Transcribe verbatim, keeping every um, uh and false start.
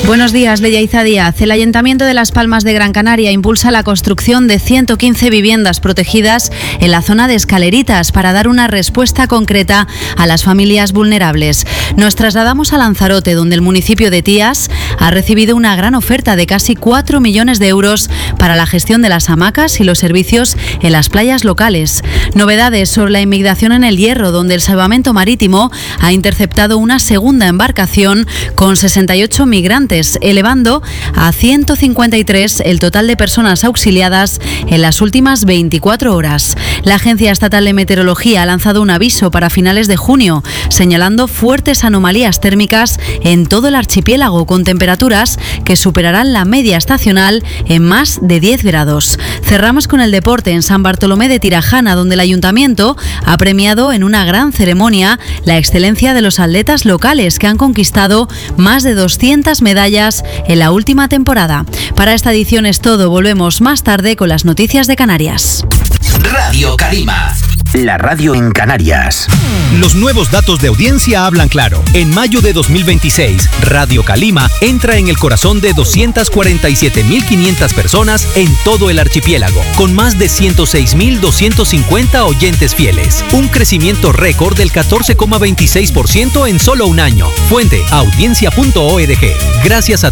Buenos días, Leyaiza Díaz. El Ayuntamiento de Las Palmas de Gran Canaria impulsa la construcción de ciento quince viviendas protegidas en la zona de Escaleritas para dar una respuesta concreta a las familias vulnerables. Nos trasladamos a Lanzarote, donde el municipio de Tías ha recibido una gran oferta de casi cuatro millones de euros para la gestión de las hamacas y los servicios en las playas locales. Novedades sobre la inmigración en el Hierro, donde el Salvamento Marítimo ha interceptado una segunda embarcación con sesenta y ocho migrantes, elevando a ciento cincuenta y tres el total de personas auxiliadas en las últimas veinticuatro horas. La Agencia Estatal de Meteorología ha lanzado un aviso para finales de junio, señalando fuertes anomalías térmicas en todo el archipiélago, con temperaturas que superarán la media estacional en más de diez grados. Cerramos con el deporte en San Bartolomé de Tirajana, donde el Ayuntamiento ha premiado en una gran ceremonia la excelencia de los atletas locales, que han conquistado más de doscientas medallas en la última temporada. Para esta edición es todo. Volvemos más tarde con las noticias de Canarias. Radio Calima, la radio en Canarias. Los nuevos datos de audiencia hablan claro. En mayo de dos mil veintiséis, Radio Calima entra en el corazón de doscientas cuarenta y siete mil quinientas personas en todo el archipiélago, con más de ciento seis mil doscientos cincuenta oyentes fieles. Un crecimiento récord del catorce coma veintiséis por ciento en solo un año. Fuente: audiencia punto org. Gracias a